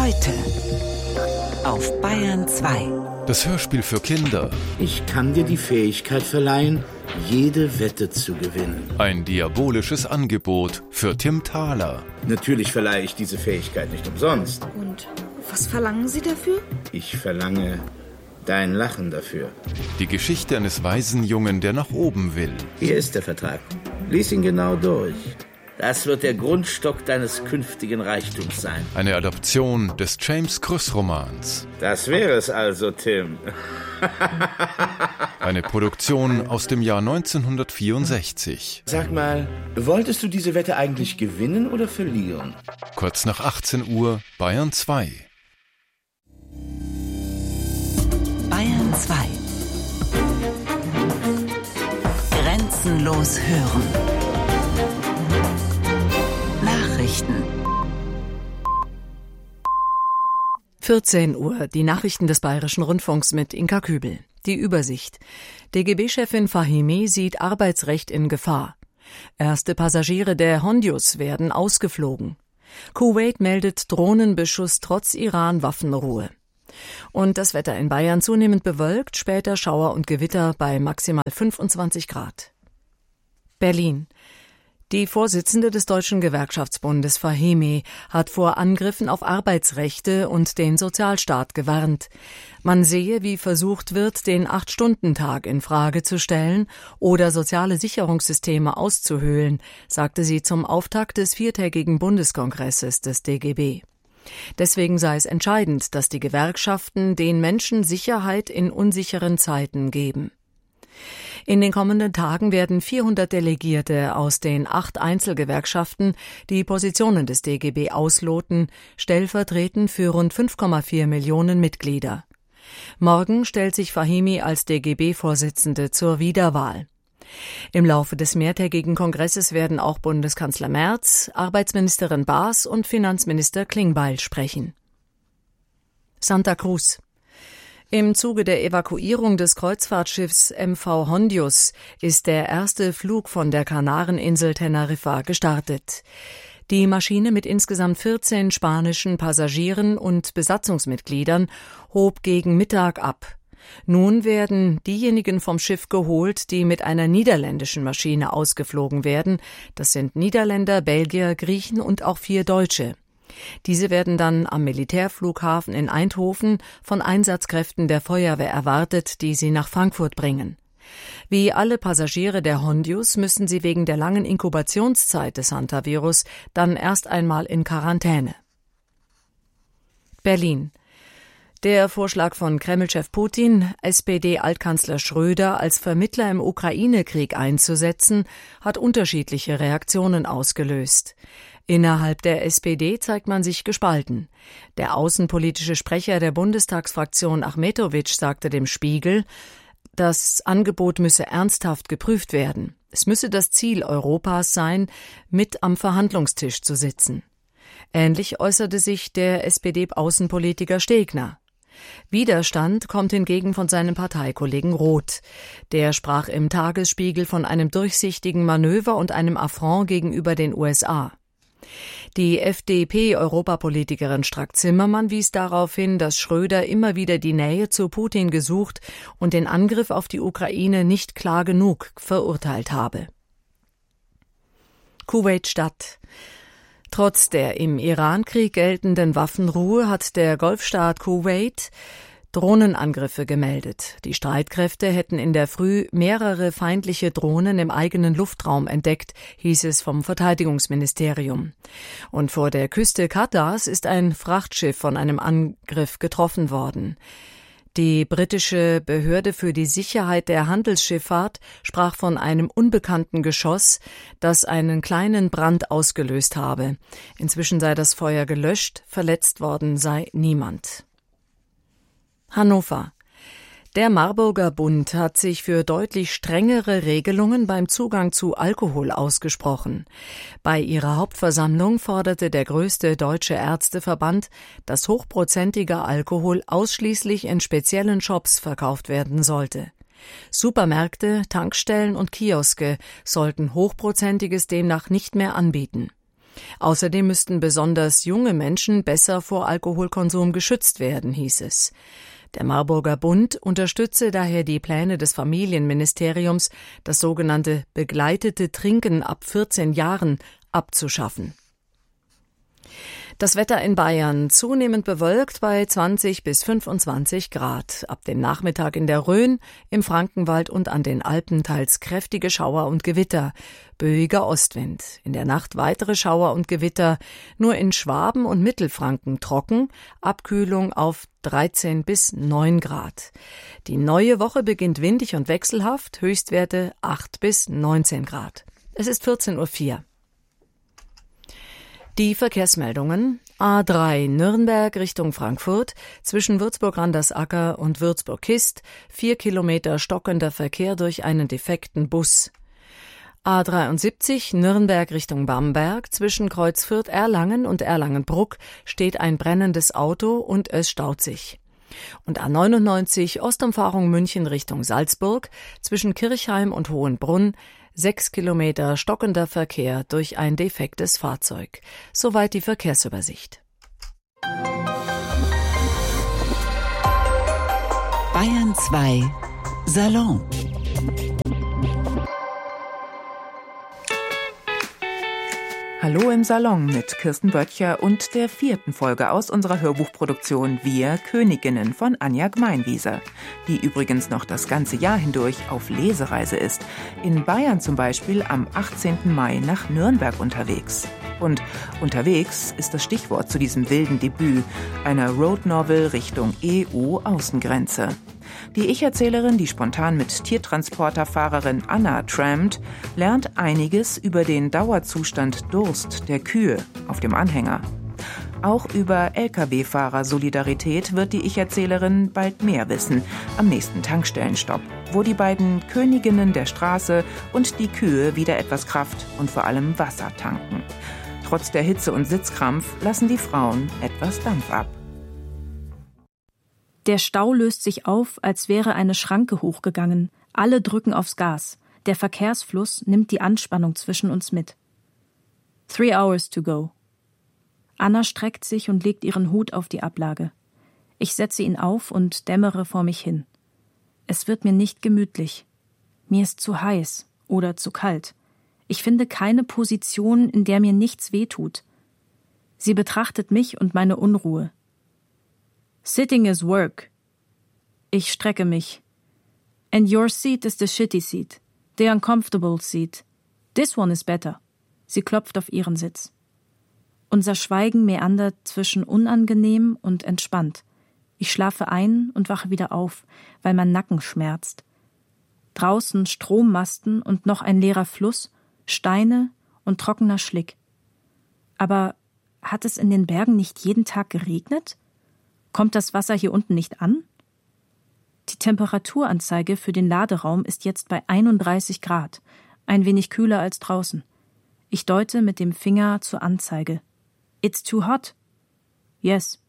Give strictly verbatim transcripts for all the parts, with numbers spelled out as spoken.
Heute auf Bayern zwei. Das Hörspiel für Kinder. Ich kann dir die Fähigkeit verleihen, jede Wette zu gewinnen. Ein diabolisches Angebot für Tim Thaler. Natürlich verleihe ich diese Fähigkeit nicht umsonst. Und was verlangen Sie dafür? Ich verlange dein Lachen dafür. Die Geschichte eines weisen Jungen, der nach oben will. Hier ist der Vertrag. Lies ihn genau durch. Das wird der Grundstock deines künftigen Reichtums sein. Eine Adaption des James Krüss-Romans. Das wäre es also, Tim. Eine Produktion aus dem Jahr neunzehnhundertvierundsechzig. Sag mal, wolltest du diese Wette eigentlich gewinnen oder verlieren? Kurz nach achtzehn Uhr, Bayern zwei. Bayern zwei. Grenzenlos hören. Nachrichten. vierzehn Uhr, die Nachrichten des Bayerischen Rundfunks mit Inka Kübel. Die Übersicht. D G B-Chefin Fahimi sieht Arbeitsrecht in Gefahr. Erste Passagiere der Hondius werden ausgeflogen. Kuwait meldet Drohnenbeschuss trotz Iran-Waffenruhe. Und das Wetter in Bayern zunehmend bewölkt, später Schauer und Gewitter bei maximal fünfundzwanzig Grad. Berlin. Die Vorsitzende des Deutschen Gewerkschaftsbundes Fahimi hat vor Angriffen auf Arbeitsrechte und den Sozialstaat gewarnt. Man sehe, wie versucht wird, den Acht-Stunden-Tag in Frage zu stellen oder soziale Sicherungssysteme auszuhöhlen, sagte sie zum Auftakt des viertägigen Bundeskongresses des D G B. Deswegen sei es entscheidend, dass die Gewerkschaften den Menschen Sicherheit in unsicheren Zeiten geben. In den kommenden Tagen werden vierhundert Delegierte aus den acht Einzelgewerkschaften die Positionen des D G B ausloten, stellvertretend für rund fünf Komma vier Millionen Mitglieder. Morgen stellt sich Fahimi als D G B-Vorsitzende zur Wiederwahl. Im Laufe des mehrtägigen Kongresses werden auch Bundeskanzler Merz, Arbeitsministerin Baas und Finanzminister Klingbeil sprechen. Santa Cruz. Im Zuge der Evakuierung des Kreuzfahrtschiffs M V Hondius ist der erste Flug von der Kanareninsel Teneriffa gestartet. Die Maschine mit insgesamt vierzehn spanischen Passagieren und Besatzungsmitgliedern hob gegen Mittag ab. Nun werden diejenigen vom Schiff geholt, die mit einer niederländischen Maschine ausgeflogen werden. Das sind Niederländer, Belgier, Griechen und auch vier Deutsche. Diese werden dann am Militärflughafen in Eindhoven von Einsatzkräften der Feuerwehr erwartet, die sie nach Frankfurt bringen. Wie alle Passagiere der Hondius müssen sie wegen der langen Inkubationszeit des Hantavirus dann erst einmal in Quarantäne. Berlin. Der Vorschlag von Kreml-Chef Putin, S P D-Altkanzler Schröder als Vermittler im Ukraine-Krieg einzusetzen, hat unterschiedliche Reaktionen ausgelöst. Innerhalb der S P D zeigt man sich gespalten. Der außenpolitische Sprecher der Bundestagsfraktion Achmetowitsch sagte dem Spiegel, das Angebot müsse ernsthaft geprüft werden. Es müsse das Ziel Europas sein, mit am Verhandlungstisch zu sitzen. Ähnlich äußerte sich der S P D-Außenpolitiker Stegner. Widerstand kommt hingegen von seinem Parteikollegen Roth. Der sprach im Tagesspiegel von einem durchsichtigen Manöver und einem Affront gegenüber den U S A. Die F D P-Europapolitikerin Strack-Zimmermann wies darauf hin, dass Schröder immer wieder die Nähe zu Putin gesucht und den Angriff auf die Ukraine nicht klar genug verurteilt habe. Kuwait-Stadt. Trotz der im Iran-Krieg geltenden Waffenruhe hat der Golfstaat Kuwait Drohnenangriffe gemeldet. Die Streitkräfte hätten in der Früh mehrere feindliche Drohnen im eigenen Luftraum entdeckt, hieß es vom Verteidigungsministerium. Und vor der Küste Katars ist ein Frachtschiff von einem Angriff getroffen worden. Die britische Behörde für die Sicherheit der Handelsschifffahrt sprach von einem unbekannten Geschoss, das einen kleinen Brand ausgelöst habe. Inzwischen sei das Feuer gelöscht, verletzt worden sei niemand. Hannover. Der Marburger Bund hat sich für deutlich strengere Regelungen beim Zugang zu Alkohol ausgesprochen. Bei ihrer Hauptversammlung forderte der größte deutsche Ärzteverband, dass hochprozentiger Alkohol ausschließlich in speziellen Shops verkauft werden sollte. Supermärkte, Tankstellen und Kioske sollten Hochprozentiges demnach nicht mehr anbieten. Außerdem müssten besonders junge Menschen besser vor Alkoholkonsum geschützt werden, hieß es. Der Marburger Bund unterstütze daher die Pläne des Familienministeriums, das sogenannte begleitete Trinken ab vierzehn Jahren abzuschaffen. Das Wetter in Bayern zunehmend bewölkt bei zwanzig bis fünfundzwanzig Grad. Ab dem Nachmittag in der Rhön, im Frankenwald und an den Alpen teils kräftige Schauer und Gewitter. Böiger Ostwind. In der Nacht weitere Schauer und Gewitter. Nur in Schwaben und Mittelfranken trocken. Abkühlung auf dreizehn bis neun Grad. Die neue Woche beginnt windig und wechselhaft. Höchstwerte acht bis neunzehn Grad. Es ist vierzehn Uhr vier. Die Verkehrsmeldungen. A drei Nürnberg Richtung Frankfurt, zwischen Würzburg-Randersacker und Würzburg-Kist, vier Kilometer stockender Verkehr durch einen defekten Bus. A dreiundsiebzig Nürnberg Richtung Bamberg, zwischen Kreuz Fürth-Erlangen und Erlangen-Bruck steht ein brennendes Auto und es staut sich. Und A neunundneunzig Ostumfahrung München Richtung Salzburg, zwischen Kirchheim und Hohenbrunn, Sechs Kilometer stockender Verkehr durch ein defektes Fahrzeug. Soweit die Verkehrsübersicht. Bayern zwei Salon. Hallo im Salon mit Kirsten Böttcher und der vierten Folge aus unserer Hörbuchproduktion Wir Königinnen von Anja Gmeinwieser, die übrigens noch das ganze Jahr hindurch auf Lesereise ist. In Bayern zum Beispiel am achtzehnten Mai nach Nürnberg unterwegs. Und unterwegs ist das Stichwort zu diesem wilden Debüt, einer Roadnovel Richtung E U-Außengrenze. Die Ich-Erzählerin, die spontan mit Tiertransporterfahrerin Anna trampt, lernt einiges über den Dauerzustand Durst der Kühe auf dem Anhänger. Auch über L K W-Fahrer-Solidarität wird die Ich-Erzählerin bald mehr wissen, am nächsten Tankstellenstopp, wo die beiden Königinnen der Straße und die Kühe wieder etwas Kraft und vor allem Wasser tanken. Trotz der Hitze und Sitzkrampf lassen die Frauen etwas Dampf ab. Der Stau löst sich auf, als wäre eine Schranke hochgegangen. Alle drücken aufs Gas. Der Verkehrsfluss nimmt die Anspannung zwischen uns mit. Three hours to go. Anna streckt sich und legt ihren Hut auf die Ablage. Ich setze ihn auf und dämmere vor mich hin. Es wird mir nicht gemütlich. Mir ist zu heiß oder zu kalt. Ich finde keine Position, in der mir nichts wehtut. Sie betrachtet mich und meine Unruhe. Sitting is work. Ich strecke mich. And your seat is the shitty seat. The uncomfortable seat. This one is better. Sie klopft auf ihren Sitz. Unser Schweigen meandert zwischen unangenehm und entspannt. Ich schlafe ein und wache wieder auf, weil mein Nacken schmerzt. Draußen Strommasten und noch ein leerer Fluss, Steine und trockener Schlick. Aber hat es in den Bergen nicht jeden Tag geregnet? Kommt das Wasser hier unten nicht an? Die Temperaturanzeige für den Laderaum ist jetzt bei einunddreißig Grad, ein wenig kühler als draußen. Ich deute mit dem Finger zur Anzeige. It's too hot. Yes.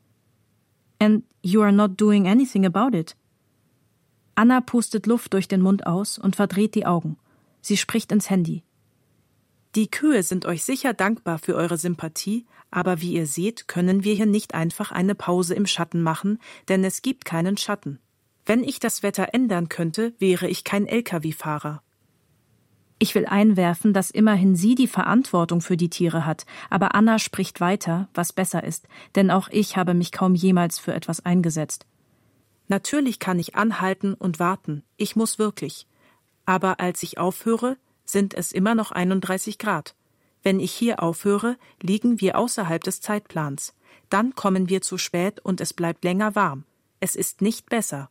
And you are not doing anything about it. Anna pustet Luft durch den Mund aus und verdreht die Augen. Sie spricht ins Handy. Die Kühe sind euch sicher dankbar für eure Sympathie, aber wie ihr seht, können wir hier nicht einfach eine Pause im Schatten machen, denn es gibt keinen Schatten. Wenn ich das Wetter ändern könnte, wäre ich kein L K W-Fahrer. Ich will einwerfen, dass immerhin sie die Verantwortung für die Tiere hat, aber Anna spricht weiter, was besser ist, denn auch ich habe mich kaum jemals für etwas eingesetzt. Natürlich kann ich anhalten und warten, ich muss wirklich. Aber als ich aufhöre, sind es immer noch einunddreißig Grad. Wenn ich hier aufhöre, liegen wir außerhalb des Zeitplans. Dann kommen wir zu spät und es bleibt länger warm. Es ist nicht besser.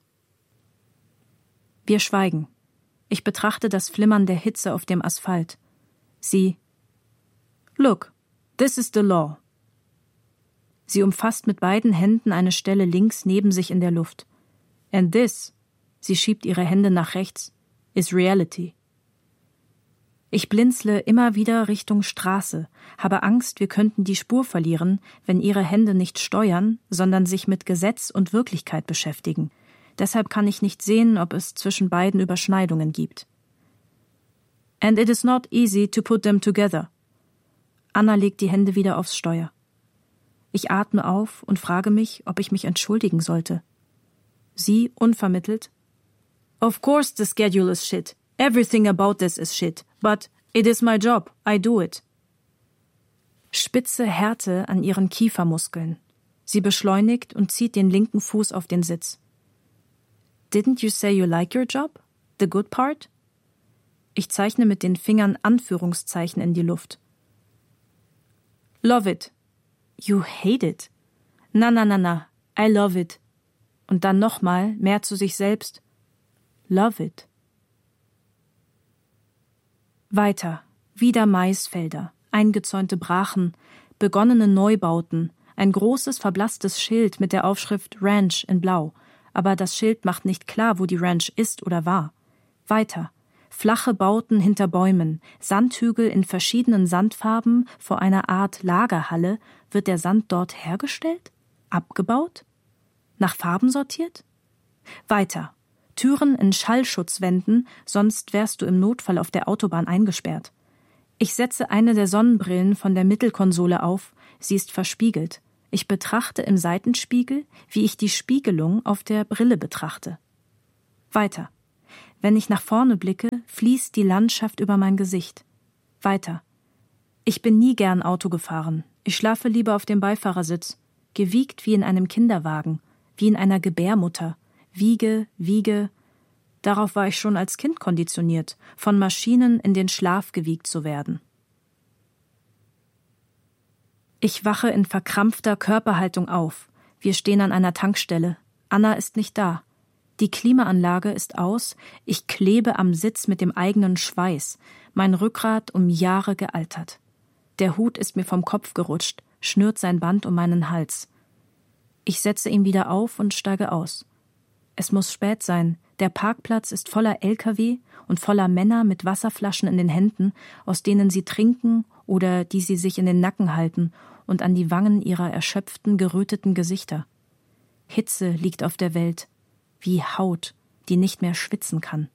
Wir schweigen. Ich betrachte das Flimmern der Hitze auf dem Asphalt. Sie: Look, this is the law. Sie umfasst mit beiden Händen eine Stelle links neben sich in der Luft. And this, sie schiebt ihre Hände nach rechts, is reality. Ich blinzle immer wieder Richtung Straße, habe Angst, wir könnten die Spur verlieren, wenn ihre Hände nicht steuern, sondern sich mit Gesetz und Wirklichkeit beschäftigen. Deshalb kann ich nicht sehen, ob es zwischen beiden Überschneidungen gibt. And it is not easy to put them together. Anna legt die Hände wieder aufs Steuer. Ich atme auf und frage mich, ob ich mich entschuldigen sollte. Sie unvermittelt. Of course the schedule is shit. Everything about this is shit. But it is my job. I do it. Spitze Härte an ihren Kiefermuskeln. Sie beschleunigt und zieht den linken Fuß auf den Sitz. Didn't you say you like your job? The good part? Ich zeichne mit den Fingern Anführungszeichen in die Luft. Love it. You hate it. Na, na, na, na. I love it. Und dann nochmal, mehr zu sich selbst. Love it. Weiter. Wieder Maisfelder, eingezäunte Brachen, begonnene Neubauten, ein großes, verblasstes Schild mit der Aufschrift Ranch in Blau. Aber das Schild macht nicht klar, wo die Ranch ist oder war. Weiter. Flache Bauten hinter Bäumen, Sandhügel in verschiedenen Sandfarben vor einer Art Lagerhalle. Wird der Sand dort hergestellt? Abgebaut? Nach Farben sortiert? Weiter. Türen in Schallschutzwänden, sonst wärst du im Notfall auf der Autobahn eingesperrt. Ich setze eine der Sonnenbrillen von der Mittelkonsole auf, sie ist verspiegelt. Ich betrachte im Seitenspiegel, wie ich die Spiegelung auf der Brille betrachte. Weiter. Wenn ich nach vorne blicke, fließt die Landschaft über mein Gesicht. Weiter. Ich bin nie gern Auto gefahren. Ich schlafe lieber auf dem Beifahrersitz, gewiegt wie in einem Kinderwagen, wie in einer Gebärmutter. Wiege, wiege. Darauf war ich schon als Kind konditioniert, von Maschinen in den Schlaf gewiegt zu werden. Ich wache in verkrampfter Körperhaltung auf. Wir stehen an einer Tankstelle. Anna ist nicht da. Die Klimaanlage ist aus. Ich klebe am Sitz mit dem eigenen Schweiß. Mein Rückgrat um Jahre gealtert. Der Hut ist mir vom Kopf gerutscht, schnürt sein Band um meinen Hals. Ich setze ihn wieder auf und steige aus. Es muss spät sein. Der Parkplatz ist voller L K W und voller Männer mit Wasserflaschen in den Händen, aus denen sie trinken oder die sie sich in den Nacken halten und an die Wangen ihrer erschöpften, geröteten Gesichter. Hitze liegt auf der Welt, wie Haut, die nicht mehr schwitzen kann.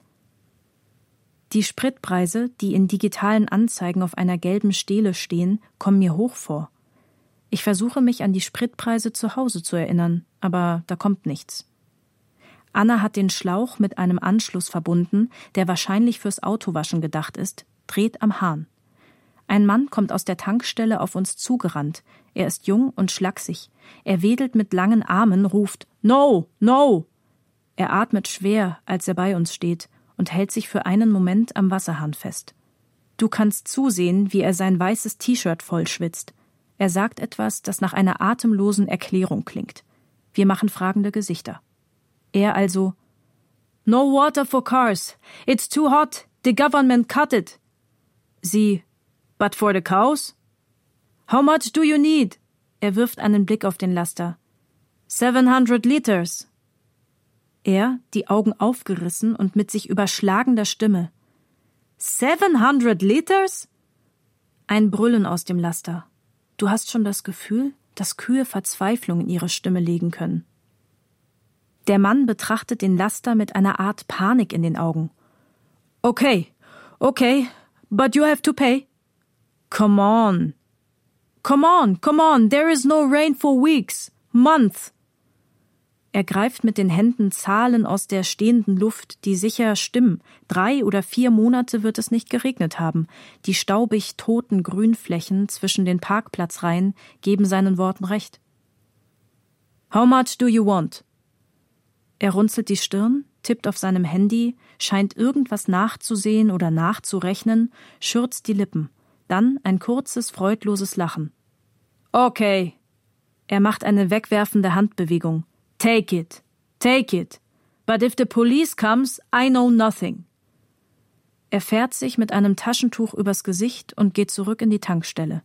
Die Spritpreise, die in digitalen Anzeigen auf einer gelben Stele stehen, kommen mir hoch vor. Ich versuche mich an die Spritpreise zu Hause zu erinnern, aber da kommt nichts. Anna hat den Schlauch mit einem Anschluss verbunden, der wahrscheinlich fürs Autowaschen gedacht ist, dreht am Hahn. Ein Mann kommt aus der Tankstelle auf uns zugerannt. Er ist jung und schlaksig. Er wedelt mit langen Armen, ruft »No, no!« Er atmet schwer, als er bei uns steht und hält sich für einen Moment am Wasserhahn fest. Du kannst zusehen, wie er sein weißes T-Shirt vollschwitzt. Er sagt etwas, das nach einer atemlosen Erklärung klingt. Wir machen fragende Gesichter. Er also, »No water for cars. It's too hot. The government cut it.« Sie, »But for the cows?« »How much do you need?« Er wirft einen Blick auf den Laster. Seven hundred liters.« Er, die Augen aufgerissen und mit sich überschlagender Stimme. Seven hundred liters? Ein Brüllen aus dem Laster. Du hast schon das Gefühl, dass Kühe Verzweiflung in ihre Stimme legen können. Der Mann betrachtet den Laster mit einer Art Panik in den Augen. Okay, okay, but you have to pay. Come on. Come on, come on, there is no rain for weeks, months. Er greift mit den Händen Zahlen aus der stehenden Luft, die sicher stimmen. Drei oder vier Monate wird es nicht geregnet haben. Die staubig toten Grünflächen zwischen den Parkplatzreihen geben seinen Worten recht. How much do you want? Er runzelt die Stirn, tippt auf seinem Handy, scheint irgendwas nachzusehen oder nachzurechnen, schürzt die Lippen. Dann ein kurzes, freudloses Lachen. Okay. Er macht eine wegwerfende Handbewegung. Take it. Take it. But if the police comes, I know nothing. Er fährt sich mit einem Taschentuch übers Gesicht und geht zurück in die Tankstelle.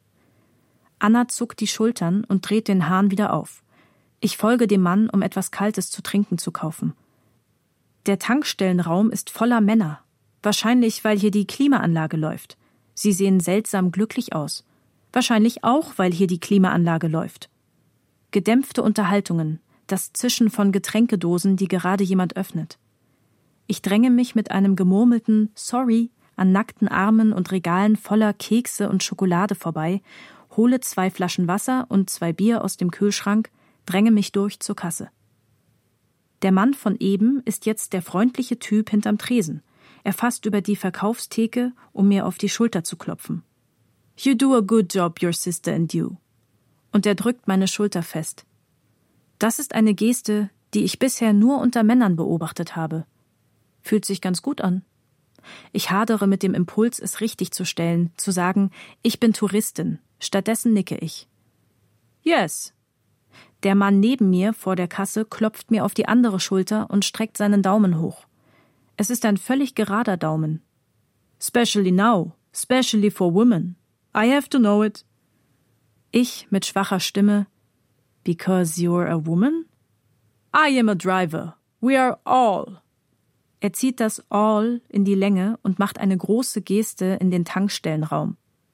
Anna zuckt die Schultern und dreht den Hahn wieder auf. Ich folge dem Mann, um etwas Kaltes zu trinken zu kaufen. Der Tankstellenraum ist voller Männer. Wahrscheinlich, weil hier die Klimaanlage läuft. Sie sehen seltsam glücklich aus. Wahrscheinlich auch, weil hier die Klimaanlage läuft. Gedämpfte Unterhaltungen, das Zischen von Getränkedosen, die gerade jemand öffnet. Ich dränge mich mit einem gemurmelten Sorry an nackten Armen und Regalen voller Kekse und Schokolade vorbei, hole zwei Flaschen Wasser und zwei Bier aus dem Kühlschrank, dränge mich durch zur Kasse. Der Mann von eben ist jetzt der freundliche Typ hinterm Tresen. Er fasst über die Verkaufstheke, um mir auf die Schulter zu klopfen. You do a good job, your sister and you. Und er drückt meine Schulter fest. Das ist eine Geste, die ich bisher nur unter Männern beobachtet habe. Fühlt sich ganz gut an. Ich hadere mit dem Impuls, es richtig zu stellen, zu sagen, ich bin Touristin. Stattdessen nicke ich. Yes. Der Mann neben mir vor der Kasse klopft mir auf die andere Schulter und streckt seinen Daumen hoch. Es ist ein völlig gerader Daumen. Especially now, especially for women. I have to know it. Ich mit schwacher Stimme. Because you're a woman? I am a driver. We are all. Er zieht das all in die Länge und macht eine große Geste in den Tankstellenraum.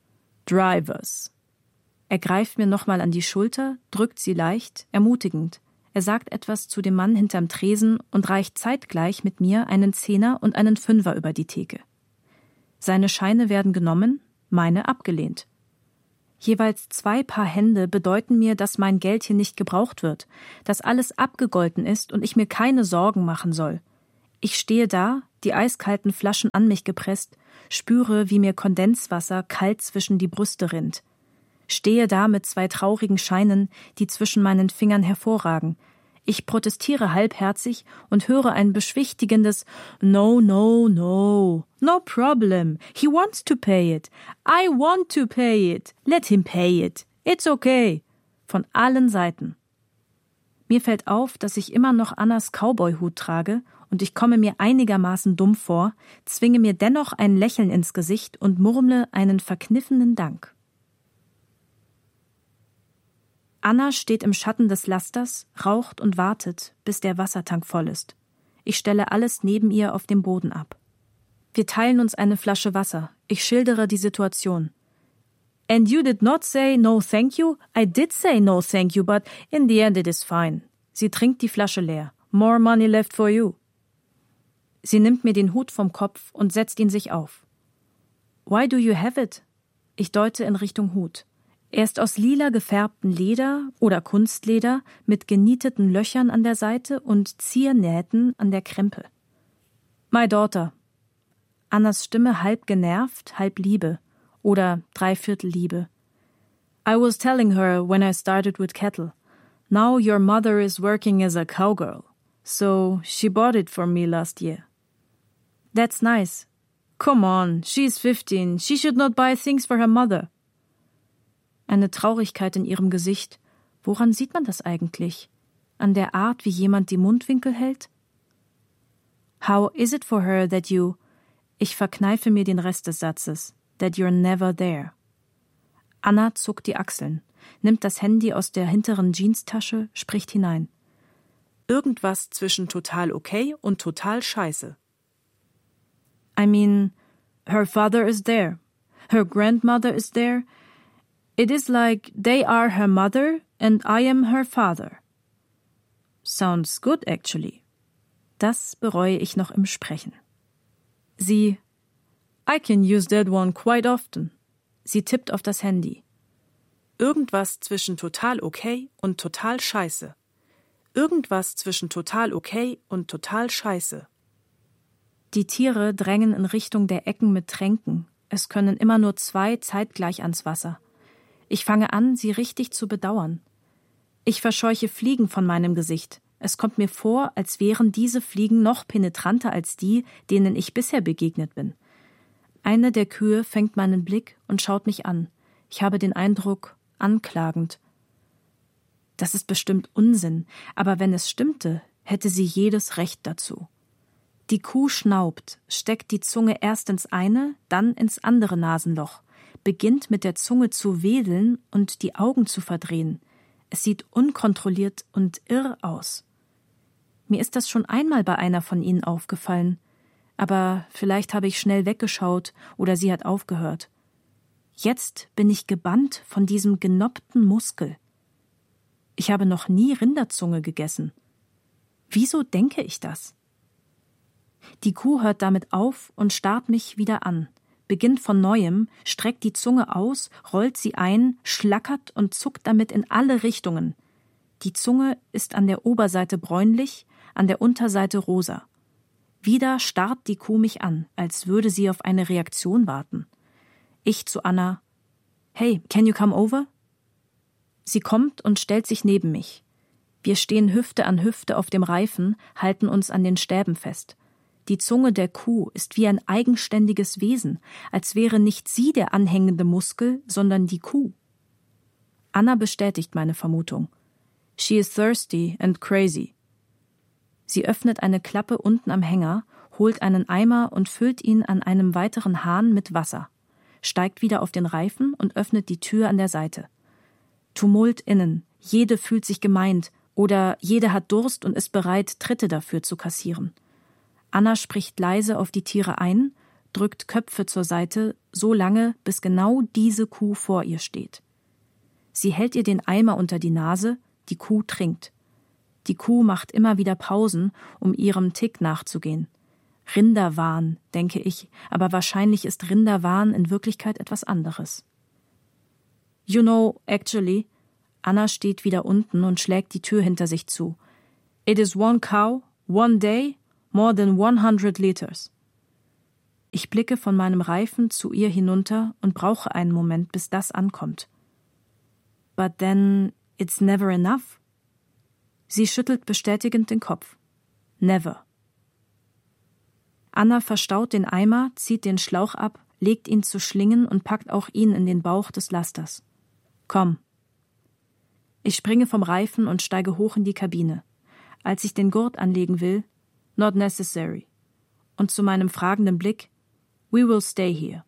Drivers. Er greift mir nochmal an die Schulter, drückt sie leicht, ermutigend. Er sagt etwas zu dem Mann hinterm Tresen und reicht zeitgleich mit mir einen Zehner und einen Fünfer über die Theke. Seine Scheine werden genommen, meine abgelehnt. Jeweils zwei Paar Hände bedeuten mir, dass mein Geld hier nicht gebraucht wird, dass alles abgegolten ist und ich mir keine Sorgen machen soll. Ich stehe da, die eiskalten Flaschen an mich gepresst, spüre, wie mir Kondenswasser kalt zwischen die Brüste rinnt. Stehe da mit zwei traurigen Scheinen, die zwischen meinen Fingern hervorragen. Ich protestiere halbherzig und höre ein beschwichtigendes No, no, no, no problem. He wants to pay it. I want to pay it. Let him pay it. It's okay. Von allen Seiten. Mir fällt auf, dass ich immer noch Annas Cowboy-Hut trage und ich komme mir einigermaßen dumm vor, zwinge mir dennoch ein Lächeln ins Gesicht und murmle einen verkniffenen Dank. Anna steht im Schatten des Lasters, raucht und wartet, bis der Wassertank voll ist. Ich stelle alles neben ihr auf dem Boden ab. Wir teilen uns eine Flasche Wasser. Ich schildere die Situation. And you did not say no thank you? I did say no thank you, but in the end it is fine. Sie trinkt die Flasche leer. More money left for you. Sie nimmt mir den Hut vom Kopf und setzt ihn sich auf. Why do you have it? Ich deute in Richtung Hut. Er ist aus lila gefärbtem Leder oder Kunstleder mit genieteten Löchern an der Seite und Ziernähten an der Krempe. My daughter. Annas Stimme halb genervt, halb Liebe oder dreiviertel Liebe. I was telling her when I started with cattle. Now your mother is working as a cowgirl. So she bought it for me last year. That's nice. Come on, she's fifteen. She should not buy things for her mother. Eine Traurigkeit in ihrem Gesicht. Woran sieht man das eigentlich? An der Art, wie jemand die Mundwinkel hält? How is it for her that you... Ich verkneife mir den Rest des Satzes. That you're never there. Anna zuckt die Achseln, nimmt das Handy aus der hinteren Jeanstasche, spricht hinein. Irgendwas zwischen total okay und total scheiße. I mean, her father is there. Her grandmother is there. It is like they are her mother and I am her father. Sounds good, actually. Das bereue ich noch im Sprechen. Sie, I can use that one quite often. Sie tippt auf das Handy. Irgendwas zwischen total okay und total scheiße. Irgendwas zwischen total okay und total scheiße. Die Tiere drängen in Richtung der Ecken mit Tränken. Es können immer nur zwei zeitgleich ans Wasser. Ich fange an, sie richtig zu bedauern. Ich verscheuche Fliegen von meinem Gesicht. Es kommt mir vor, als wären diese Fliegen noch penetranter als die, denen ich bisher begegnet bin. Eine der Kühe fängt meinen Blick und schaut mich an. Ich habe den Eindruck, anklagend. Das ist bestimmt Unsinn, aber wenn es stimmte, hätte sie jedes Recht dazu. Die Kuh schnaubt, steckt die Zunge erst ins eine, dann ins andere Nasenloch, beginnt mit der Zunge zu wedeln und die Augen zu verdrehen. Es sieht unkontrolliert und irr aus. Mir ist das schon einmal bei einer von ihnen aufgefallen, aber vielleicht habe ich schnell weggeschaut oder sie hat aufgehört. Jetzt bin ich gebannt von diesem genoppten Muskel. Ich habe noch nie Rinderzunge gegessen. Wieso denke ich das? Die Kuh hört damit auf und starrt mich wieder an, beginnt von Neuem, streckt die Zunge aus, rollt sie ein, schlackert und zuckt damit in alle Richtungen. Die Zunge ist an der Oberseite bräunlich, an der Unterseite rosa. Wieder starrt die Kuh mich an, als würde sie auf eine Reaktion warten. Ich zu Anna: »Hey, can you come over?« Sie kommt und stellt sich neben mich. Wir stehen Hüfte an Hüfte auf dem Reifen, halten uns an den Stäben fest. Die Zunge der Kuh ist wie ein eigenständiges Wesen, als wäre nicht sie der anhängende Muskel, sondern die Kuh. Anna bestätigt meine Vermutung. She is thirsty and crazy. Sie öffnet eine Klappe unten am Hänger, holt einen Eimer und füllt ihn an einem weiteren Hahn mit Wasser, steigt wieder auf den Reifen und öffnet die Tür an der Seite. Tumult innen, jede fühlt sich gemeint oder jede hat Durst und ist bereit, Tritte dafür zu kassieren. Anna spricht leise auf die Tiere ein, drückt Köpfe zur Seite, so lange, bis genau diese Kuh vor ihr steht. Sie hält ihr den Eimer unter die Nase, die Kuh trinkt. Die Kuh macht immer wieder Pausen, um ihrem Tick nachzugehen. Rinderwahn, denke ich, aber wahrscheinlich ist Rinderwahn in Wirklichkeit etwas anderes. You know, actually, Anna steht wieder unten und schlägt die Tür hinter sich zu. It is one cow, one day, more than one hundred liters. Ich blicke von meinem Reifen zu ihr hinunter und brauche einen Moment, bis das ankommt. But then it's never enough. Sie schüttelt bestätigend den Kopf. Never. Anna verstaut den Eimer, zieht den Schlauch ab, legt ihn zu Schlingen und packt auch ihn in den Bauch des Lasters. Komm. Ich springe vom Reifen und steige hoch in die Kabine. Als ich den Gurt anlegen will, not necessary. Und zu meinem fragenden Blick, we will stay here.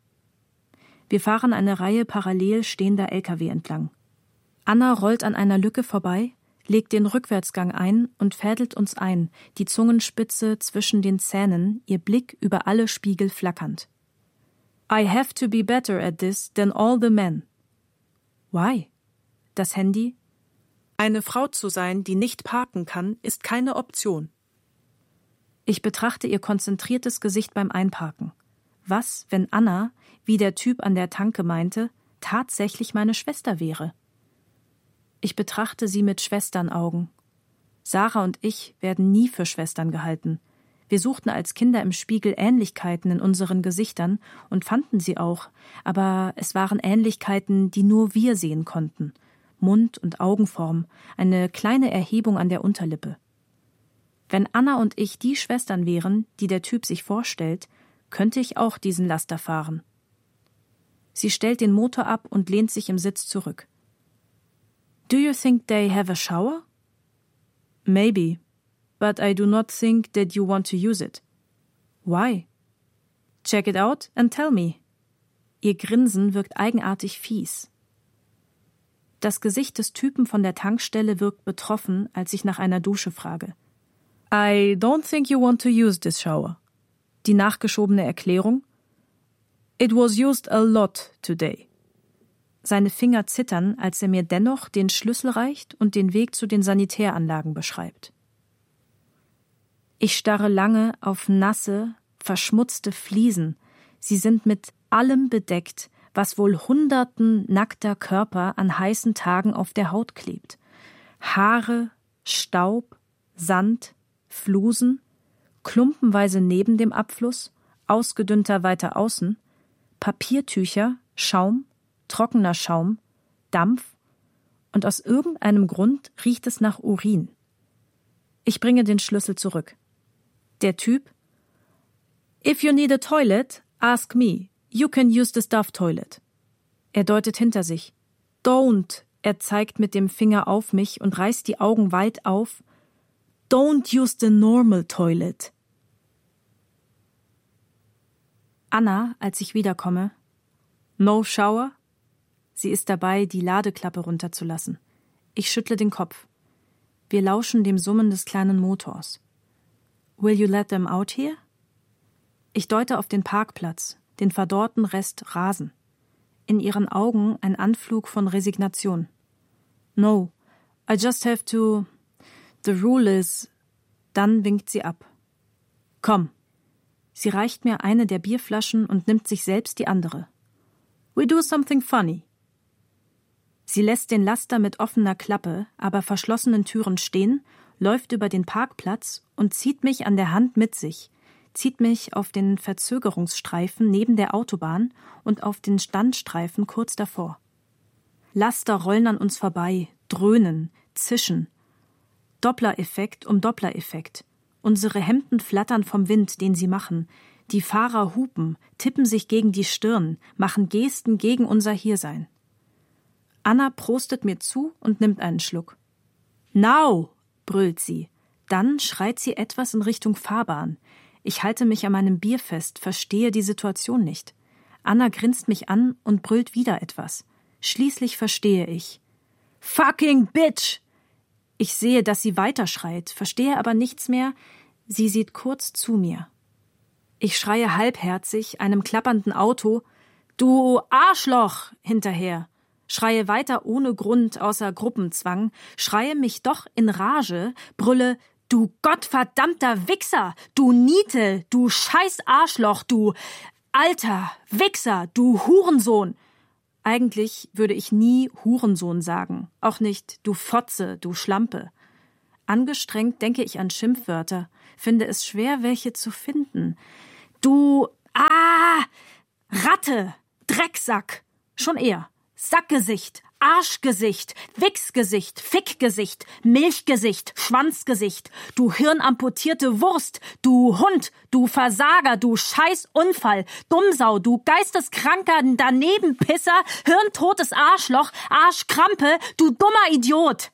Wir fahren eine Reihe parallel stehender L K W entlang. Anna rollt an einer Lücke vorbei, legt den Rückwärtsgang ein und fädelt uns ein, die Zungenspitze zwischen den Zähnen, ihr Blick über alle Spiegel flackernd. I have to be better at this than all the men. Why? Das Handy? Eine Frau zu sein, die nicht parken kann, ist keine Option. Ich betrachte ihr konzentriertes Gesicht beim Einparken. Was, wenn Anna, wie der Typ an der Tanke meinte, tatsächlich meine Schwester wäre? Ich betrachte sie mit Schwesternaugen. Sarah und ich werden nie für Schwestern gehalten. Wir suchten als Kinder im Spiegel Ähnlichkeiten in unseren Gesichtern und fanden sie auch, aber es waren Ähnlichkeiten, die nur wir sehen konnten. Mund- und Augenform, eine kleine Erhebung an der Unterlippe. Wenn Anna und ich die Schwestern wären, die der Typ sich vorstellt, könnte ich auch diesen Laster fahren. Sie stellt den Motor ab und lehnt sich im Sitz zurück. Do you think they have a shower? Maybe, but I do not think that you want to use it. Why? Check it out and tell me. Ihr Grinsen wirkt eigenartig fies. Das Gesicht des Typen von der Tankstelle wirkt betroffen, als ich nach einer Dusche frage. I don't think you want to use this shower. Die nachgeschobene Erklärung? It was used a lot today. Seine Finger zittern, als er mir dennoch den Schlüssel reicht und den Weg zu den Sanitäranlagen beschreibt. Ich starre lange auf nasse, verschmutzte Fliesen. Sie sind mit allem bedeckt, was wohl hunderten nackter Körper an heißen Tagen auf der Haut klebt. Haare, Staub, Sand, Flusen, klumpenweise neben dem Abfluss, ausgedünnter weiter außen, Papiertücher, Schaum, trockener Schaum, Dampf und aus irgendeinem Grund riecht es nach Urin. Ich bringe den Schlüssel zurück. Der Typ: If you need a toilet, ask me. You can use the staff toilet. Er deutet hinter sich. Don't. Er zeigt mit dem Finger auf mich und reißt die Augen weit auf. Don't use the normal toilet. Anna, als ich wiederkomme. No shower? Sie ist dabei, die Ladeklappe runterzulassen. Ich schüttle den Kopf. Wir lauschen dem Summen des kleinen Motors. Will you let them out here? Ich deute auf den Parkplatz, den verdorrten Rest Rasen. In ihren Augen ein Anflug von Resignation. No, I just have to... The rule is... Dann winkt sie ab. Komm. Sie reicht mir eine der Bierflaschen und nimmt sich selbst die andere. We do something funny. Sie lässt den Laster mit offener Klappe, aber verschlossenen Türen stehen, läuft über den Parkplatz und zieht mich an der Hand mit sich, zieht mich auf den Verzögerungsstreifen neben der Autobahn und auf den Standstreifen kurz davor. Laster rollen an uns vorbei, dröhnen, zischen. Doppler-Effekt um Doppler-Effekt. Unsere Hemden flattern vom Wind, den sie machen. Die Fahrer hupen, tippen sich gegen die Stirn, machen Gesten gegen unser Hiersein. Anna prostet mir zu und nimmt einen Schluck. Now, brüllt sie. Dann schreit sie etwas in Richtung Fahrbahn. Ich halte mich an meinem Bier fest, verstehe die Situation nicht. Anna grinst mich an und brüllt wieder etwas. Schließlich verstehe ich. Fucking bitch! Ich sehe, dass sie weiterschreit, verstehe aber nichts mehr. Sie sieht kurz zu mir. Ich schreie halbherzig einem klappernden Auto, »Du Arschloch!« hinterher. Schreie weiter ohne Grund außer Gruppenzwang, schreie mich doch in Rage, brülle, »Du gottverdammter Wichser! Du Niete! Du scheiß Arschloch! Du alter Wichser! Du Hurensohn!« Eigentlich würde ich nie Hurensohn sagen, auch nicht »Du Fotze! Du Schlampe!« Angestrengt denke ich an Schimpfwörter, finde es schwer, welche zu finden. »Du, ah, Ratte! Drecksack! Schon eher! Sackgesicht, Arschgesicht, Wichsgesicht, Fickgesicht, Milchgesicht, Schwanzgesicht, du hirnamputierte Wurst, du Hund, du Versager, du Scheißunfall, Dummsau, du geisteskranker Danebenpisser, hirntotes Arschloch, Arschkrampe, du dummer Idiot.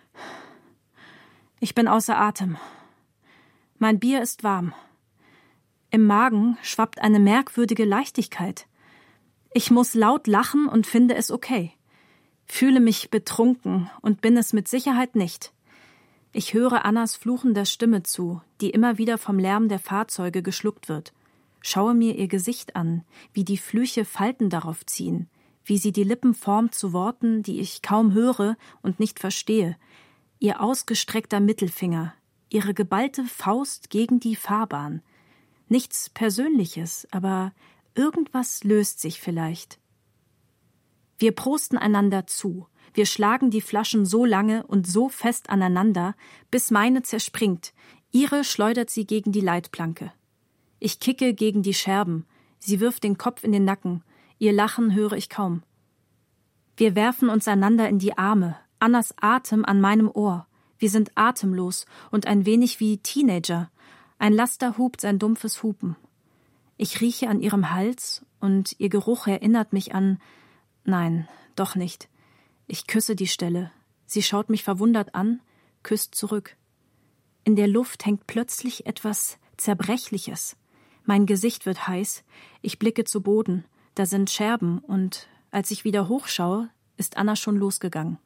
Ich bin außer Atem. Mein Bier ist warm. Im Magen schwappt eine merkwürdige Leichtigkeit. Ich muss laut lachen und finde es okay. Fühle mich betrunken und bin es mit Sicherheit nicht. Ich höre Annas fluchender Stimme zu, die immer wieder vom Lärm der Fahrzeuge geschluckt wird. Schaue mir ihr Gesicht an, wie die Flüche Falten darauf ziehen, wie sie die Lippen formt zu Worten, die ich kaum höre und nicht verstehe. Ihr ausgestreckter Mittelfinger, ihre geballte Faust gegen die Fahrbahn. Nichts Persönliches, aber irgendwas löst sich vielleicht. Wir prosten einander zu. Wir schlagen die Flaschen so lange und so fest aneinander, bis meine zerspringt. Ihre schleudert sie gegen die Leitplanke. Ich kicke gegen die Scherben. Sie wirft den Kopf in den Nacken. Ihr Lachen höre ich kaum. Wir werfen uns einander in die Arme. Annas Atem an meinem Ohr. Wir sind atemlos und ein wenig wie Teenager. Ein Laster hupt sein dumpfes Hupen. Ich rieche an ihrem Hals und ihr Geruch erinnert mich an... Nein, doch nicht. Ich küsse die Stelle. Sie schaut mich verwundert an, küsst zurück. In der Luft hängt plötzlich etwas Zerbrechliches. Mein Gesicht wird heiß. Ich blicke zu Boden. Da sind Scherben und als ich wieder hochschaue, ist Anna schon losgegangen.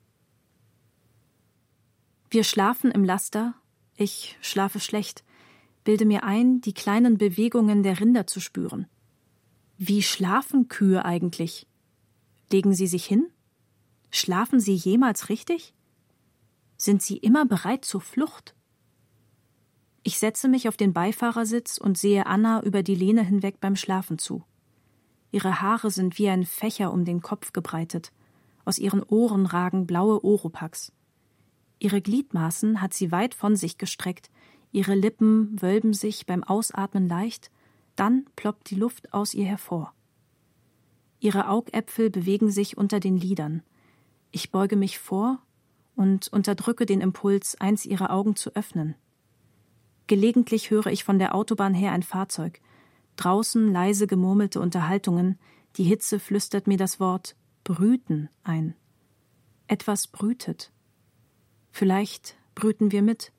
Wir schlafen im Laster. Ich schlafe schlecht. Bilde mir ein, die kleinen Bewegungen der Rinder zu spüren. Wie schlafen Kühe eigentlich? Legen sie sich hin? Schlafen sie jemals richtig? Sind sie immer bereit zur Flucht? Ich setze mich auf den Beifahrersitz und sehe Anna über die Lehne hinweg beim Schlafen zu. Ihre Haare sind wie ein Fächer um den Kopf gebreitet. Aus ihren Ohren ragen blaue Oropax. Ihre Gliedmaßen hat sie weit von sich gestreckt. Ihre Lippen wölben sich beim Ausatmen leicht, dann ploppt die Luft aus ihr hervor. Ihre Augäpfel bewegen sich unter den Lidern. Ich beuge mich vor und unterdrücke den Impuls, eins ihrer Augen zu öffnen. Gelegentlich höre ich von der Autobahn her ein Fahrzeug. Draußen leise gemurmelte Unterhaltungen. Die Hitze flüstert mir das Wort brüten ein. Etwas brütet. Vielleicht brüten wir mit.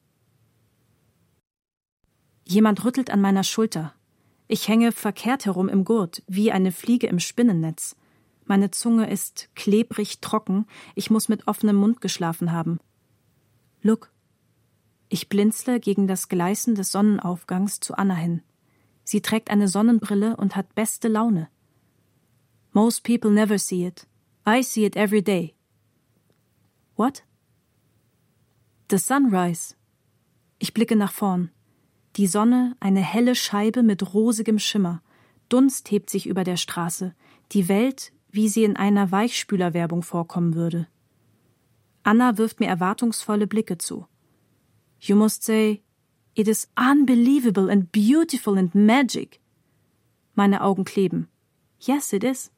Jemand rüttelt an meiner Schulter. Ich hänge verkehrt herum im Gurt, wie eine Fliege im Spinnennetz. Meine Zunge ist klebrig trocken, ich muss mit offenem Mund geschlafen haben. Look. Ich blinzle gegen das Gleißen des Sonnenaufgangs zu Anna hin. Sie trägt eine Sonnenbrille und hat beste Laune. Most people never see it. I see it every day. What? The sunrise. Ich blicke nach vorn. Die Sonne, eine helle Scheibe mit rosigem Schimmer. Dunst hebt sich über der Straße. Die Welt, wie sie in einer Weichspülerwerbung vorkommen würde. Anna wirft mir erwartungsvolle Blicke zu. You must say, it is unbelievable and beautiful and magic. Meine Augen kleben. Yes, it is.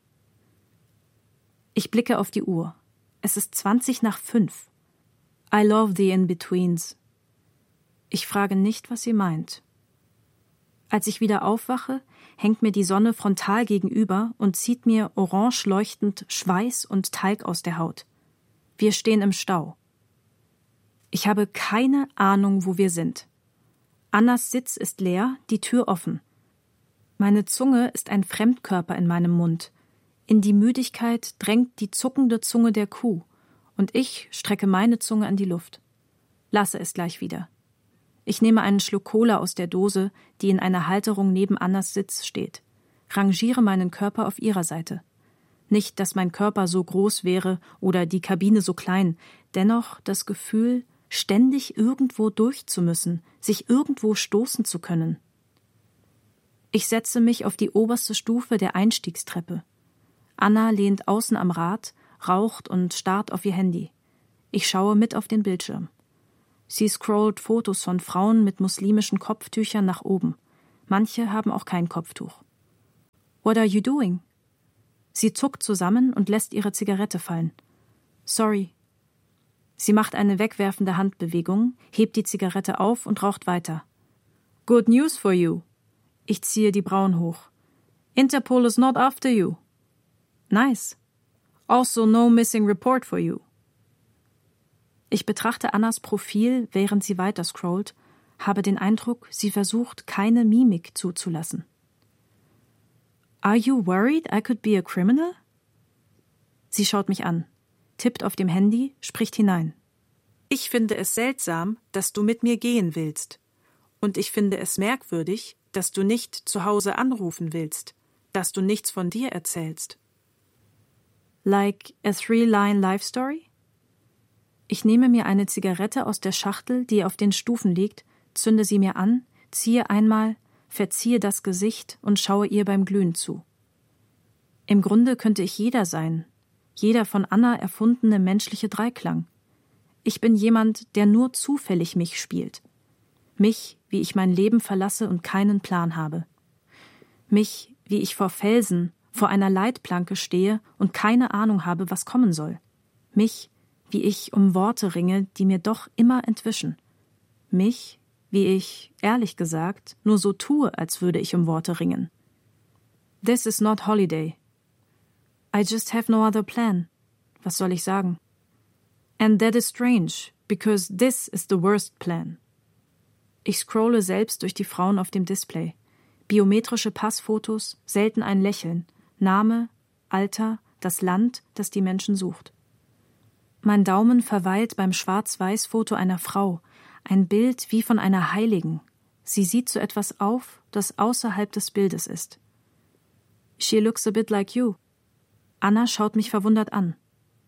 Ich blicke auf die Uhr. Es ist zwanzig nach fünf. I love the in-betweens. Ich frage nicht, was sie meint. Als ich wieder aufwache, hängt mir die Sonne frontal gegenüber und zieht mir orange leuchtend Schweiß und Talg aus der Haut. Wir stehen im Stau. Ich habe keine Ahnung, wo wir sind. Annas Sitz ist leer, die Tür offen. Meine Zunge ist ein Fremdkörper in meinem Mund. In die Müdigkeit drängt die zuckende Zunge der Kuh, und ich strecke meine Zunge an die Luft. Lasse es gleich wieder. Ich nehme einen Schluck Cola aus der Dose, die in einer Halterung neben Annas Sitz steht. Rangiere meinen Körper auf ihrer Seite. Nicht, dass mein Körper so groß wäre oder die Kabine so klein, dennoch das Gefühl, ständig irgendwo durch zu müssen, sich irgendwo stoßen zu können. Ich setze mich auf die oberste Stufe der Einstiegstreppe. Anna lehnt außen am Rad, raucht und starrt auf ihr Handy. Ich schaue mit auf den Bildschirm. Sie scrollt Fotos von Frauen mit muslimischen Kopftüchern nach oben. Manche haben auch kein Kopftuch. What are you doing? Sie zuckt zusammen und lässt ihre Zigarette fallen. Sorry. Sie macht eine wegwerfende Handbewegung, hebt die Zigarette auf und raucht weiter. Good news for you. Ich ziehe die Brauen hoch. Interpol is not after you. Nice. Also no missing report for you. Ich betrachte Annas Profil, während sie weiter scrollt, habe den Eindruck, sie versucht, keine Mimik zuzulassen. Are you worried I could be a criminal? Sie schaut mich an, tippt auf dem Handy, spricht hinein. Ich finde es seltsam, dass du mit mir gehen willst. Und ich finde es merkwürdig, dass du nicht zu Hause anrufen willst, dass du nichts von dir erzählst. Like a three-line life story? Ich nehme mir eine Zigarette aus der Schachtel, die auf den Stufen liegt, zünde sie mir an, ziehe einmal, verziehe das Gesicht und schaue ihr beim Glühen zu. Im Grunde könnte ich jeder sein, jeder von Anna erfundene menschliche Dreiklang. Ich bin jemand, der nur zufällig mich spielt. Mich, wie ich mein Leben verlasse und keinen Plan habe. Mich, wie ich vor Felsen, vor einer Leitplanke stehe und keine Ahnung habe, was kommen soll. Mich, wie ich um Worte ringe, die mir doch immer entwischen. Mich, wie ich, ehrlich gesagt, nur so tue, als würde ich um Worte ringen. This is not holiday. I just have no other plan. Was soll ich sagen? And that is strange, because this is the worst plan. Ich scrolle selbst durch die Frauen auf dem Display. Biometrische Passfotos, selten ein Lächeln, Name, Alter, das Land, das die Menschen sucht. Mein Daumen verweilt beim Schwarz-Weiß-Foto einer Frau, ein Bild wie von einer Heiligen. Sie sieht zu etwas auf, das außerhalb des Bildes ist. She looks a bit like you. Anna schaut mich verwundert an.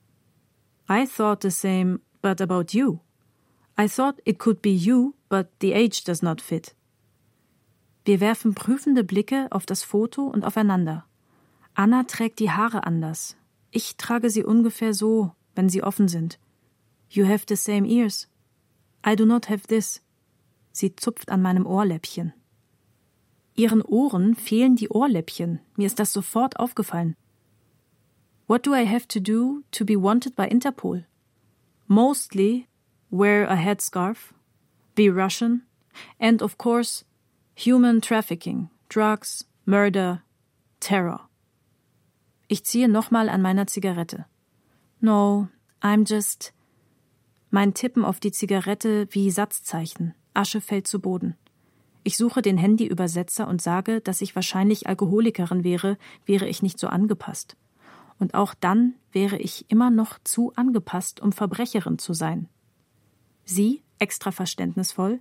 I thought the same, but about you. I thought it could be you, but the age does not fit. Wir werfen prüfende Blicke auf das Foto und aufeinander. Anna trägt die Haare anders. Ich trage sie ungefähr so, wenn sie offen sind. You have the same ears. I do not have this. Sie zupft an meinem Ohrläppchen. Ihren Ohren fehlen die Ohrläppchen. Mir ist das sofort aufgefallen. What do I have to do to be wanted by Interpol? Mostly wear a headscarf, be Russian, and of course, human trafficking, drugs, murder, terror. Ich ziehe nochmal an meiner Zigarette. No, I'm just... Mein Tippen auf die Zigarette wie Satzzeichen. Asche fällt zu Boden. Ich suche den Handyübersetzer und sage, dass ich wahrscheinlich Alkoholikerin wäre, wäre ich nicht so angepasst. Und auch dann wäre ich immer noch zu angepasst, um Verbrecherin zu sein. Sie, extra verständnisvoll: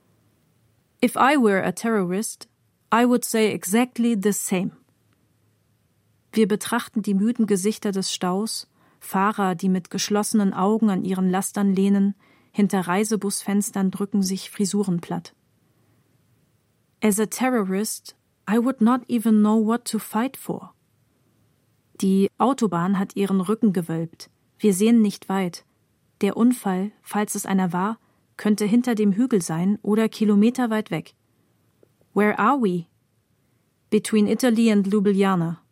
If I were a terrorist, I would say exactly the same. Wir betrachten die müden Gesichter des Staus, Fahrer, die mit geschlossenen Augen an ihren Lastern lehnen, hinter Reisebusfenstern drücken sich Frisuren platt. As a terrorist, I would not even know what to fight for. Die Autobahn hat ihren Rücken gewölbt. Wir sehen nicht weit. Der Unfall, falls es einer war, könnte hinter dem Hügel sein oder kilometerweit weg. Where are we? Between Italy and Ljubljana.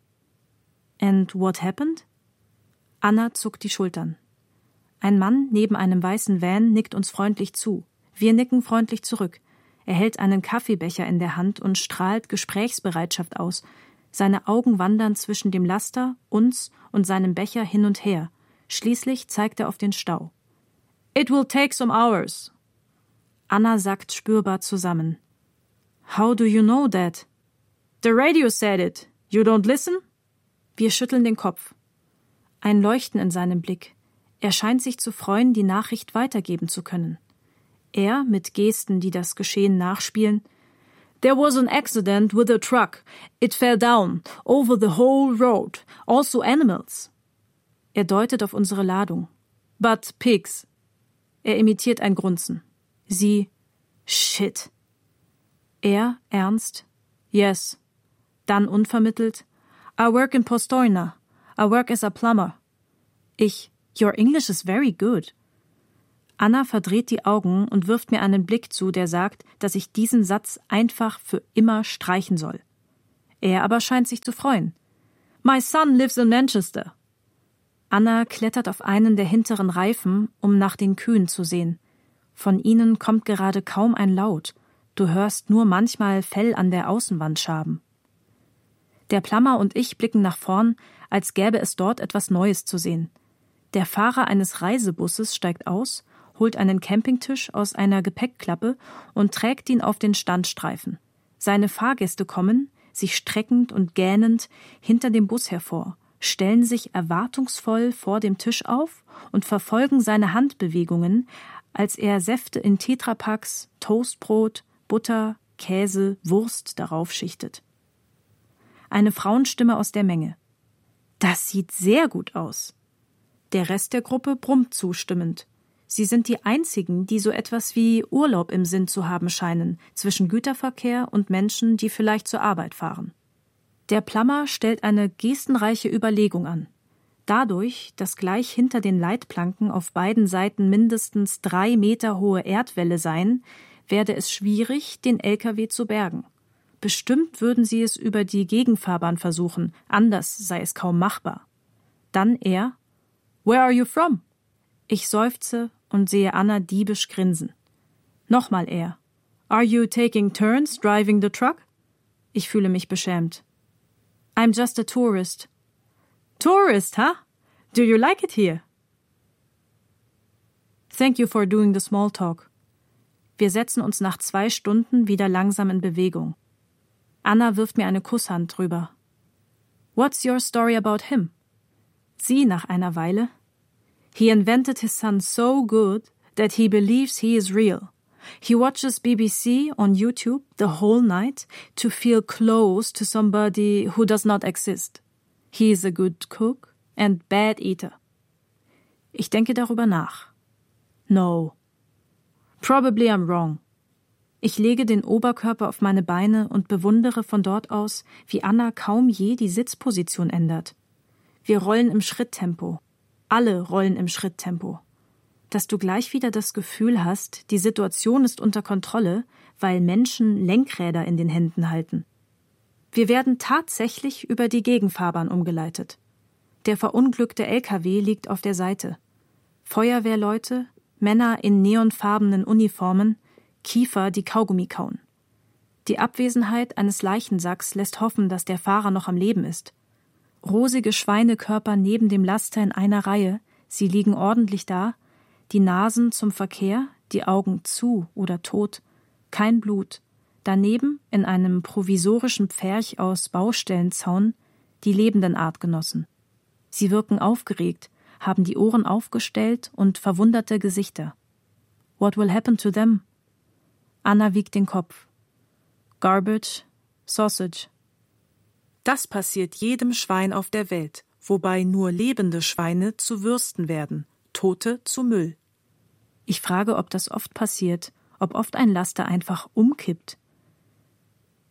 And what happened? Anna zuckt die Schultern. Ein Mann neben einem weißen Van nickt uns freundlich zu. Wir nicken freundlich zurück. Er hält einen Kaffeebecher in der Hand und strahlt Gesprächsbereitschaft aus. Seine Augen wandern zwischen dem Laster, uns und seinem Becher hin und her. Schließlich zeigt er auf den Stau. It will take some hours. Anna sackt spürbar zusammen. How do you know that? The radio said it. You don't listen? Wir schütteln den Kopf. Ein Leuchten in seinem Blick. Er scheint sich zu freuen, die Nachricht weitergeben zu können. Er, mit Gesten, die das Geschehen nachspielen, There was an accident with a truck. It fell down, over the whole road. Also animals. Er deutet auf unsere Ladung. But pigs. Er imitiert ein Grunzen. Sie, shit. Er, ernst, yes. Dann unvermittelt, I work in Postojna. I work as a plumber. Ich, your English is very good. Anna verdreht die Augen und wirft mir einen Blick zu, der sagt, dass ich diesen Satz einfach für immer streichen soll. Er aber scheint sich zu freuen. My son lives in Manchester. Anna klettert auf einen der hinteren Reifen, um nach den Kühen zu sehen. Von ihnen kommt gerade kaum ein Laut. Du hörst nur manchmal Fell an der Außenwand schaben. Der Plummer und ich blicken nach vorn, als gäbe es dort etwas Neues zu sehen. Der Fahrer eines Reisebusses steigt aus, holt einen Campingtisch aus einer Gepäckklappe und trägt ihn auf den Standstreifen. Seine Fahrgäste kommen, sich streckend und gähnend, hinter dem Bus hervor, stellen sich erwartungsvoll vor dem Tisch auf und verfolgen seine Handbewegungen, als er Säfte in Tetrapacks, Toastbrot, Butter, Käse, Wurst darauf schichtet. Eine Frauenstimme aus der Menge. Das sieht sehr gut aus. Der Rest der Gruppe brummt zustimmend. Sie sind die einzigen, die so etwas wie Urlaub im Sinn zu haben scheinen, zwischen Güterverkehr und Menschen, die vielleicht zur Arbeit fahren. Der Plummer stellt eine gestenreiche Überlegung an. Dadurch, dass gleich hinter den Leitplanken auf beiden Seiten mindestens drei Meter hohe Erdwälle seien, werde es schwierig, den L K W zu bergen. Bestimmt würden sie es über die Gegenfahrbahn versuchen, anders sei es kaum machbar. Dann er, Where are you from? Ich seufze und sehe Anna diebisch grinsen. Nochmal er, Are you taking turns driving the truck? Ich fühle mich beschämt. I'm just a tourist. Tourist, huh? Do you like it here? Thank you for doing the small talk. Wir setzen uns nach zwei Stunden wieder langsam in Bewegung. Anna wirft mir eine Kusshand drüber. What's your story about him? Sie nach einer Weile. He invented his son so good that he believes he is real. He watches B B C on YouTube the whole night to feel close to somebody who does not exist. He is a good cook and bad eater. Ich denke darüber nach. No. Probably I'm wrong. Ich lege den Oberkörper auf meine Beine und bewundere von dort aus, wie Anna kaum je die Sitzposition ändert. Wir rollen im Schritttempo. Alle rollen im Schritttempo. Dass du gleich wieder das Gefühl hast, die Situation ist unter Kontrolle, weil Menschen Lenkräder in den Händen halten. Wir werden tatsächlich über die Gegenfahrbahn umgeleitet. Der verunglückte L K W liegt auf der Seite. Feuerwehrleute, Männer in neonfarbenen Uniformen, Kiefer, die Kaugummi kauen. Die Abwesenheit eines Leichensacks lässt hoffen, dass der Fahrer noch am Leben ist. Rosige Schweinekörper neben dem Laster in einer Reihe, sie liegen ordentlich da, die Nasen zum Verkehr, die Augen zu oder tot, kein Blut. Daneben, in einem provisorischen Pferch aus Baustellenzaun, die lebenden Artgenossen. Sie wirken aufgeregt, haben die Ohren aufgestellt und verwunderte Gesichter. What will happen to them? Anna wiegt den Kopf. Garbage, Sausage. Das passiert jedem Schwein auf der Welt, wobei nur lebende Schweine zu Würsten werden, Tote zu Müll. Ich frage, ob das oft passiert, ob oft ein Laster einfach umkippt.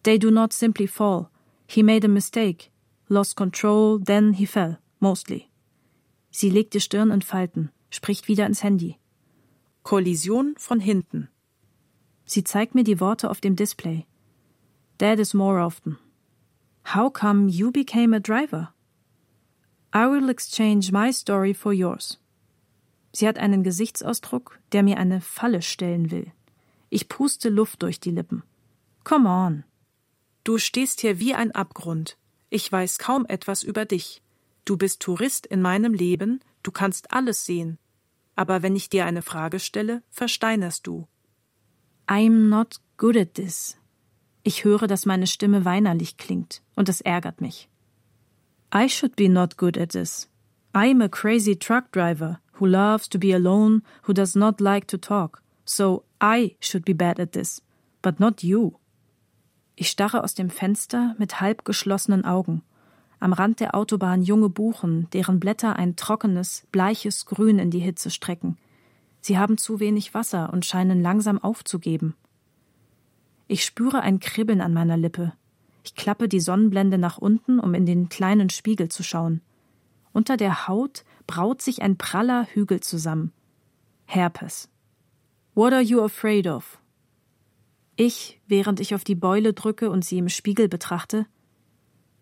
They do not simply fall. He made a mistake, lost control, then he fell, mostly. Sie legt die Stirn in Falten, spricht wieder ins Handy. Kollision von hinten. Sie zeigt mir die Worte auf dem Display. That is more often. How come you became a driver? I will exchange my story for yours. Sie hat einen Gesichtsausdruck, der mir eine Falle stellen will. Ich puste Luft durch die Lippen. Come on. Du stehst hier wie ein Abgrund. Ich weiß kaum etwas über dich. Du bist Tourist in meinem Leben, du kannst alles sehen. Aber wenn ich dir eine Frage stelle, versteinerst du. I'm not good at this. Ich höre, dass meine Stimme weinerlich klingt, und es ärgert mich. I should be not good at this. I'm a crazy truck driver who loves to be alone, who does not like to talk. So I should be bad at this, but not you. Ich starre aus dem Fenster mit halb geschlossenen Augen. Am Rand der Autobahn junge Buchen, deren Blätter ein trockenes, bleiches Grün in die Hitze strecken. Sie haben zu wenig Wasser und scheinen langsam aufzugeben. Ich spüre ein Kribbeln an meiner Lippe. Ich klappe die Sonnenblende nach unten, um in den kleinen Spiegel zu schauen. Unter der Haut braut sich ein praller Hügel zusammen. Herpes. What are you afraid of? Ich, während ich auf die Beule drücke und sie im Spiegel betrachte,